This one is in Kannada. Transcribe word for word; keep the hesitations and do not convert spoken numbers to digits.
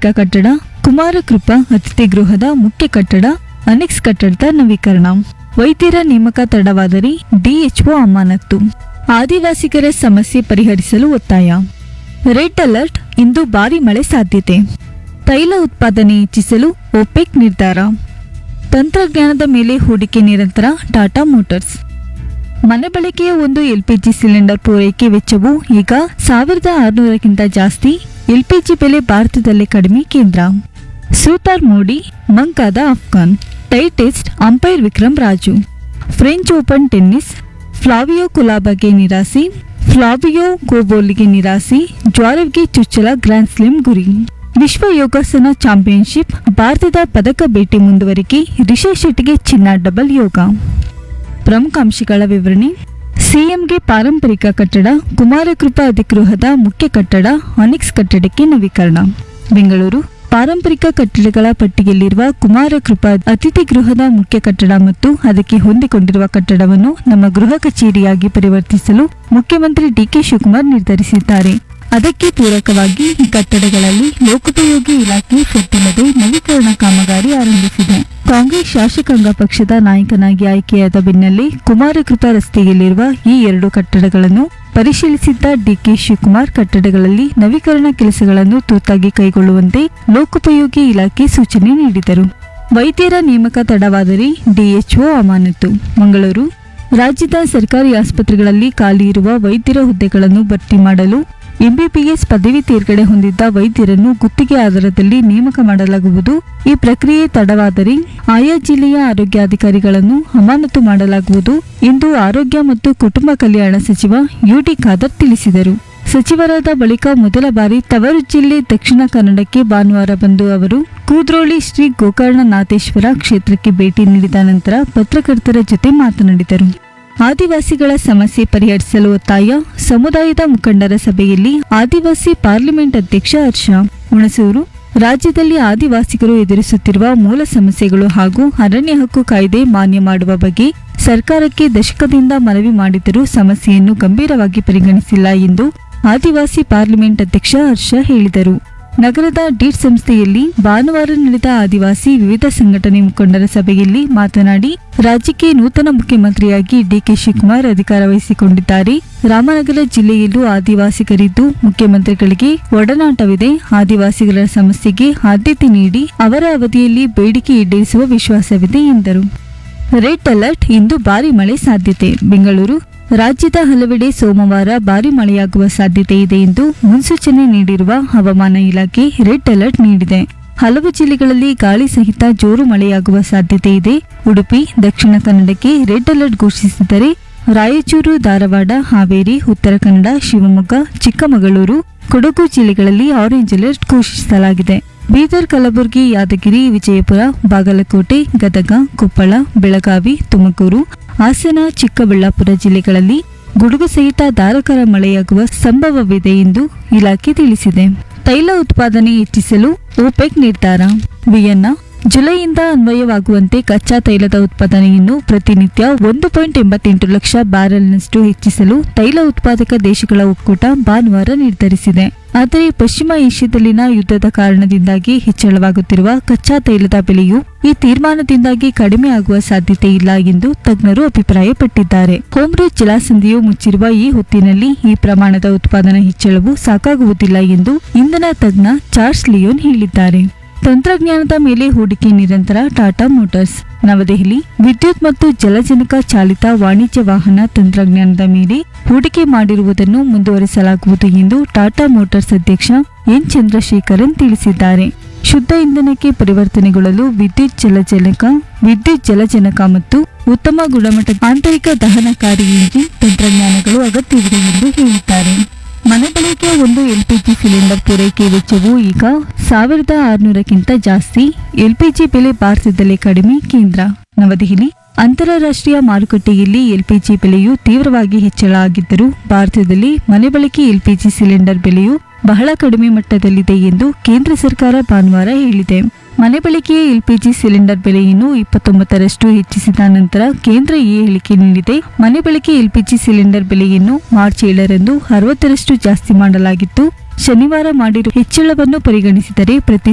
ಪಾರಂಪರಿಕ ಕಟ್ಟಡ, ಕುಮಾರಕೃಪಾ ಅತಿಥಿ ಗೃಹದ ಮುಖ್ಯ ಕಟ್ಟಡ, ಅನೆಕ್ಸ್ ಕಟ್ಟಡದ ನವೀಕರಣ. ವೈದ್ಯರ ನೇಮಕ ತಡವಾದರೆ ಡಿಎಚ್ಒ ಅಮಾನತು. ಆದಿವಾಸಿಗರ ಸಮಸ್ಯೆ ಪರಿಹರಿಸಲು ಒತ್ತಾಯ. ರೆಡ್ ಅಲರ್ಟ್, ಇಂದು ಭಾರೀ ಮಳೆ ಸಾಧ್ಯತೆ. ತೈಲ ಉತ್ಪಾದನೆ ಹೆಚ್ಚಿಸಲು ಒಪೆಕ್ ನಿರ್ಧಾರ. ತಂತ್ರಜ್ಞಾನದ ಮೇಲೆ ಹೂಡಿಕೆ ನಿರಂತರ, ಟಾಟಾ ಮೋಟಾರ್ಸ್. ಮನೆ ಬಳಕೆಯ ಒಂದು ಎಲ್ಪಿಜಿ ಸಿಲಿಂಡರ್ ಪೂರೈಕೆ ವೆಚ್ಚವು ಈಗ ಸಾವಿರದ ಆರುನೂರಕ್ಕಿಂತ ಜಾಸ್ತಿ. ಎಲ್ಪಿಜಿ ಬೆಲೆ ಭಾರತದಲ್ಲೇ ಕಡಿಮೆ, ಕೇಂದ್ರ. ಸೂತಾರ್ ಮೋಡಿ, ಮಂಕಾದ Afghan. Tie test, umpire Vikram Raju. French open tennis, Flavio ಕುಲಾಬಾಗೆ ನಿರಾಸೆ, ಫ್ಲಾವಿಯೋ ಕೋಬೋಲಿಗೆ ನಿರಾಸೆ, ಜ್ವಾರವ್ಗೆ ಚುಚ್ಚಲ ಗ್ರ್ಯಾಂಡ್ ಸ್ಲಾಮ್ ಗುರಿ. ವಿಶ್ವ ಯೋಗಾಸನ ಚಾಂಪಿಯನ್ಶಿಪ್, ಭಾರತದ ಪದಕ ಬೇಟೆ ಮುಂದುವರಿಕೆ, ರಿಷಬ್ ಶೆಟ್ಟಿಗೆ ಚಿನ್ನ, ಡಬಲ್ ಯೋಗ. ಪ್ರಮುಖ ಅಂಶಗಳ ವಿವರಣೆ. ಸಿಎಂಗೆ ಪಾರಂಪರಿಕ ಕಟ್ಟಡ, ಕುಮಾರಕೃಪಾ ಅಧಿಗೃಹದ ಮುಖ್ಯ ಕಟ್ಟಡ, ಅನೆಕ್ಸ್ ಕಟ್ಟಡಕ್ಕೆ ನವೀಕರಣ. ಬೆಂಗಳೂರು. ಪಾರಂಪರಿಕ ಕಟ್ಟಡಗಳ ಪಟ್ಟಿಯಲ್ಲಿರುವ ಕುಮಾರಕೃಪಾ ಅತಿಥಿ ಗೃಹದ ಮುಖ್ಯ ಕಟ್ಟಡ ಮತ್ತು ಅದಕ್ಕೆ ಹೊಂದಿಕೊಂಡಿರುವ ಕಟ್ಟಡವನ್ನು ನಮ್ಮ ಗೃಹ ಕಚೇರಿಯಾಗಿ ಪರಿವರ್ತಿಸಲು ಮುಖ್ಯಮಂತ್ರಿ ಡಿಕೆ ಶಿವಕುಮಾರ್ ನಿರ್ಧರಿಸಿದ್ದಾರೆ. ಅದಕ್ಕೆ ಪೂರಕವಾಗಿ ಈ ಕಟ್ಟಡಗಳಲ್ಲಿ ಲೋಕೋಪಯೋಗಿ ಇಲಾಖೆ ಸದ್ದಿಲ್ಲದೆ ನವೀಕರಣ ಕಾಮಗಾರಿ ಆರಂಭಿಸಿದೆ. ಕಾಂಗ್ರೆಸ್ ಶಾಸಕಾಂಗ ಪಕ್ಷದ ನಾಯಕನಾಗಿ ಆಯ್ಕೆಯಾದ ಬೆನ್ನಲ್ಲೇ ಕುಮಾರಕೃಪಾ ರಸ್ತೆಯಲ್ಲಿರುವ ಈ ಎರಡು ಕಟ್ಟಡಗಳನ್ನು ಪರಿಶೀಲಿಸಿದ್ದ ಡಿಕೆ ಶಿವಕುಮಾರ್ ಕಟ್ಟಡಗಳಲ್ಲಿ ನವೀಕರಣ ಕೆಲಸಗಳನ್ನು ತುರ್ತಾಗಿ ಕೈಗೊಳ್ಳುವಂತೆ ಲೋಕೋಪಯೋಗಿ ಇಲಾಖೆ ಸೂಚನೆ ನೀಡಿದರು. ವೈದ್ಯರ ನೇಮಕ ತಡವಾದರೆ ಡಿಎಚ್ಒ ಅಮಾನತು. ಮಂಗಳೂರು. ರಾಜ್ಯದ ಸರ್ಕಾರಿ ಆಸ್ಪತ್ರೆಗಳಲ್ಲಿ ಖಾಲಿ ಇರುವ ವೈದ್ಯರ ಹುದ್ದೆಗಳನ್ನು ಭರ್ತಿ ಮಾಡಲು ಎಂಬಿಬಿಎಸ್ ಪದವಿ ತೇರ್ಗಡೆ ಹೊಂದಿದ್ದ ವೈದ್ಯರನ್ನು ಗುತ್ತಿಗೆ ಆಧಾರದಲ್ಲಿ ನೇಮಕ ಮಾಡಲಾಗುವುದು. ಈ ಪ್ರಕ್ರಿಯೆ ತಡವಾದರೆ ಆಯಾ ಜಿಲ್ಲೆಯ ಆರೋಗ್ಯಾಧಿಕಾರಿಗಳನ್ನು ಅಮಾನತು ಮಾಡಲಾಗುವುದು ಎಂದು ಆರೋಗ್ಯ ಮತ್ತು ಕುಟುಂಬ ಕಲ್ಯಾಣ ಸಚಿವ ಯುಟಿ ಖಾದರ್ ತಿಳಿಸಿದರು. ಸಚಿವರಾದ ಬಳಿಕ ಮೊದಲ ಬಾರಿ ತವರು ಜಿಲ್ಲೆ ದಕ್ಷಿಣ ಕನ್ನಡಕ್ಕೆ ಭಾನುವಾರ ಬಂದು ಅವರು ಕೂದ್ರೋಳಿ ಶ್ರೀ ಗೋಕರ್ಣನಾಥೇಶ್ವರ ಕ್ಷೇತ್ರಕ್ಕೆ ಭೇಟಿ ನೀಡಿದ ನಂತರ ಪತ್ರಕರ್ತರ ಜೊತೆ ಮಾತನಾಡಿದರು. ಆದಿವಾಸಿಗಳ ಸಮಸ್ಯೆ ಪರಿಹರಿಸಲು ಒತ್ತಾಯ. ಸಮುದಾಯದ ಮುಖಂಡರ ಸಭೆಯಲ್ಲಿ ಆದಿವಾಸಿ ಪಾರ್ಲಿಮೆಂಟ್ ಅಧ್ಯಕ್ಷ ಹರ್ಷ. ಹುಣಸೂರು. ರಾಜ್ಯದಲ್ಲಿ ಆದಿವಾಸಿಗರು ಎದುರಿಸುತ್ತಿರುವ ಮೂಲ ಸಮಸ್ಯೆಗಳು ಹಾಗೂ ಅರಣ್ಯ ಹಕ್ಕು ಕಾಯ್ದೆ ಮಾನ್ಯ ಮಾಡುವ ಬಗ್ಗೆ ಸರ್ಕಾರಕ್ಕೆ ದಶಕದಿಂದ ಮನವಿ ಮಾಡಿದರೂ ಸಮಸ್ಯೆಯನ್ನು ಗಂಭೀರವಾಗಿ ಪರಿಗಣಿಸಿಲ್ಲ ಎಂದು ಆದಿವಾಸಿ ಪಾರ್ಲಿಮೆಂಟ್ ಅಧ್ಯಕ್ಷ ಹರ್ಷ ಹೇಳಿದರು. ನಗರದ ಡೀಟ್ ಸಂಸ್ಥೆಯಲ್ಲಿ ಭಾನುವಾರ ನಡೆದ ಆದಿವಾಸಿ ವಿವಿಧ ಸಂಘಟನೆ ಮುಖಂಡರ ಸಭೆಯಲ್ಲಿ ಮಾತನಾಡಿ, ರಾಜ್ಯಕ್ಕೆ ನೂತನ ಮುಖ್ಯಮಂತ್ರಿಯಾಗಿ ಡಿಕೆ ಶಿವಕುಮಾರ್ ಅಧಿಕಾರ ವಹಿಸಿಕೊಂಡಿದ್ದಾರೆ. ರಾಮನಗರ ಜಿಲ್ಲೆಯಲ್ಲೂ ಆದಿವಾಸಿಗರಿದ್ದು ಮುಖ್ಯಮಂತ್ರಿಗಳಿಗೆ ಒಡನಾಟವಿದೆ. ಆದಿವಾಸಿಗಳ ಸಮಸ್ಯೆಗೆ ಆದ್ಯತೆ ನೀಡಿ ಅವರ ಅವಧಿಯಲ್ಲಿ ಬೇಡಿಕೆ ಈಡೇರಿಸುವ ವಿಶ್ವಾಸವಿದೆ ಎಂದರು. ರೆಡ್ ಅಲರ್ಟ್, ಇಂದು ಭಾರೀ ಮಳೆ ಸಾಧ್ಯತೆ. ಬೆಂಗಳೂರು. ರಾಜ್ಯದ ಹಲವೆಡೆ ಸೋಮವಾರ ಭಾರೀ ಮಳೆಯಾಗುವ ಸಾಧ್ಯತೆ ಇದೆ ಎಂದು ಮುನ್ಸೂಚನೆ ನೀಡಿರುವ ಹವಾಮಾನ ಇಲಾಖೆ ರೆಡ್ ಅಲರ್ಟ್ ನೀಡಿದೆ. ಹಲವು ಜಿಲ್ಲೆಗಳಲ್ಲಿ ಗಾಳಿ ಸಹಿತ ಜೋರು ಮಳೆಯಾಗುವ ಸಾಧ್ಯತೆ ಇದೆ. ಉಡುಪಿ, ದಕ್ಷಿಣ ಕನ್ನಡಕ್ಕೆ ರೆಡ್ ಅಲರ್ಟ್ ಘೋಷಿಸಿದರೆ ರಾಯಚೂರು, ಧಾರವಾಡ, ಹಾವೇರಿ, ಉತ್ತರ ಕನ್ನಡ, ಶಿವಮೊಗ್ಗ, ಚಿಕ್ಕಮಗಳೂರು, ಕೊಡಗು ಜಿಲ್ಲೆಗಳಲ್ಲಿ ಆರೆಂಜ್ ಅಲರ್ಟ್ ಘೋಷಿಸಲಾಗಿದೆ. ಬೀದರ್, ಕಲಬುರಗಿ, ಯಾದಗಿರಿ, ವಿಜಯಪುರ, ಬಾಗಲಕೋಟೆ, ಗದಗ, ಕೊಪ್ಪಳ, ಬೆಳಗಾವಿ, ತುಮಕೂರು, ಹಾಸನ, ಚಿಕ್ಕಬಳ್ಳಾಪುರ ಜಿಲ್ಲೆಗಳಲ್ಲಿ ಗುಡುಗು ಸಹಿತ ಧಾರಾಕಾರ ಮಳೆಯಾಗುವ ಸಂಭವವಿದೆ ಎಂದು ಇಲಾಖೆ ತಿಳಿಸಿದೆ. ತೈಲ ಉತ್ಪಾದನೆ ಹೆಚ್ಚಿಸಲು ಒಪೆಕ್ ನಿರ್ಧಾರ. ವಿಯೆನ್ನಾ. ಜುಲೈಯಿಂದ ಅನ್ವಯವಾಗುವಂತೆ ಕಚ್ಚಾ ತೈಲದ ಉತ್ಪಾದನೆಯನ್ನು ಪ್ರತಿನಿತ್ಯ ಒಂದು ಪಾಯಿಂಟ್ ಎಂಬತ್ತೆಂಟು ಲಕ್ಷ ಬ್ಯಾರೆಲ್ನಷ್ಟು ಹೆಚ್ಚಿಸಲು ತೈಲ ಉತ್ಪಾದಕ ದೇಶಗಳ ಒಕ್ಕೂಟ ಭಾನುವಾರ ನಿರ್ಧರಿಸಿದೆ. ಆದರೆ ಪಶ್ಚಿಮ ಏಷ್ಯಾದಲ್ಲಿನ ಯುದ್ಧದ ಕಾರಣದಿಂದಾಗಿ ಹೆಚ್ಚಳವಾಗುತ್ತಿರುವ ಕಚ್ಚಾ ತೈಲದ ಬೆಲೆಯು ಈ ತೀರ್ಮಾನದಿಂದಾಗಿ ಕಡಿಮೆ ಆಗುವ ಸಾಧ್ಯತೆ ಇಲ್ಲ ಎಂದು ತಜ್ಞರು ಅಭಿಪ್ರಾಯಪಟ್ಟಿದ್ದಾರೆ. ಹೋಮ್ರೂಜ್ ಜಲಸಂಧಿಯು ಮುಚ್ಚಿರುವ ಈ ಹೊತ್ತಿನಲ್ಲಿ ಈ ಪ್ರಮಾಣದ ಉತ್ಪಾದನಾ ಹೆಚ್ಚಳವು ಸಾಕಾಗುವುದಿಲ್ಲ ಎಂದು ಇಂಧನ ತಜ್ಞ ಚಾರ್ಲ್ಸ್ ಲಿಯೋನ್ ಹೇಳಿದ್ದಾರೆ. ತಂತ್ರಜ್ಞಾನದ ಮೇಲೆ ಹೂಡಿಕೆ ನಿರಂತರ, ಟಾಟಾ ಮೋಟಾರ್ಸ್. ನವದೆಹಲಿ. ವಿದ್ಯುತ್ ಮತ್ತು ಜಲಜನಕ ಚಾಲಿತ ವಾಣಿಜ್ಯ ವಾಹನ ತಂತ್ರಜ್ಞಾನದ ಮೇಲೆ ಹೂಡಿಕೆ ಮಾಡಿರುವುದನ್ನು ಮುಂದುವರಿಸಲಾಗುವುದು ಎಂದು ಟಾಟಾ ಮೋಟಾರ್ಸ್ ಅಧ್ಯಕ್ಷ ಎನ್ ಚಂದ್ರಶೇಖರನ್ ತಿಳಿಸಿದ್ದಾರೆ. ಶುದ್ಧ ಇಂಧನಕ್ಕೆ ಪರಿವರ್ತನೆಗೊಳ್ಳಲು ವಿದ್ಯುತ್ ಜಲಜನಕ ವಿದ್ಯುತ್ ಜಲಜನಕ ಮತ್ತು ಉತ್ತಮ ಗುಣಮಟ್ಟದ ಆಂತರಿಕ ದಹನಕಾರಿ ಇಂಜಿನ್ ತಂತ್ರಜ್ಞಾನಗಳು ಅಗತ್ಯವಿದೆ ಎಂದು ಹೇಳಿದ್ದಾರೆ. ಮನೆ ಬಳಕೆಯ ಒಂದು ಎಲ್ಪಿಜಿ ಸಿಲಿಂಡರ್ ಪೂರೈಕೆ ವೆಚ್ಚವು ಈಗ ಸಾವಿರದ ಆರುನೂರಕ್ಕಿಂತ ಜಾಸ್ತಿ. ಎಲ್ಪಿಜಿ ಬೆಲೆ ಭಾರತದಲ್ಲೇ ಕಡಿಮೆ, ಕೇಂದ್ರ. ನವದೆಹಲಿ. ಅಂತಾರಾಷ್ಟ್ರೀಯ ಮಾರುಕಟ್ಟೆಯಲ್ಲಿ ಎಲ್ಪಿಜಿ ಬೆಲೆಯು ತೀವ್ರವಾಗಿ ಹೆಚ್ಚಳ ಆಗಿದ್ದರೂ ಭಾರತದಲ್ಲಿ ಮನೆ ಬಳಕೆ ಎಲ್ಪಿಜಿ ಸಿಲಿಂಡರ್ ಬೆಲೆಯು ಬಹಳ ಕಡಿಮೆ ಮಟ್ಟದಲ್ಲಿದೆ ಎಂದು ಕೇಂದ್ರ ಸರ್ಕಾರ ಭಾನುವಾರ ಹೇಳಿದೆ. ಮನೆ ಬಳಕೆಯ ಎಲ್ಪಿಜಿ ಸಿಲಿಂಡರ್ ಬೆಲೆಯನ್ನು ಇಪ್ಪತ್ತೊಂಬತ್ತರಷ್ಟು ಹೆಚ್ಚಿಸಿದ ನಂತರ ಕೇಂದ್ರ ಈ ಹೇಳಿಕೆ ನೀಡಿದೆ. ಮನೆ ಬಳಕೆ ಎಲ್ಪಿಜಿ ಸಿಲಿಂಡರ್ ಬೆಲೆಯನ್ನು ಮಾರ್ಚ್ ಏಳರಂದು ಅರವತ್ತರಷ್ಟು ಜಾಸ್ತಿ ಮಾಡಲಾಗಿತ್ತು. ಶನಿವಾರ ಮಾಡಿರುವ ಹೆಚ್ಚಳವನ್ನು ಪರಿಗಣಿಸಿದರೆ ಪ್ರತಿ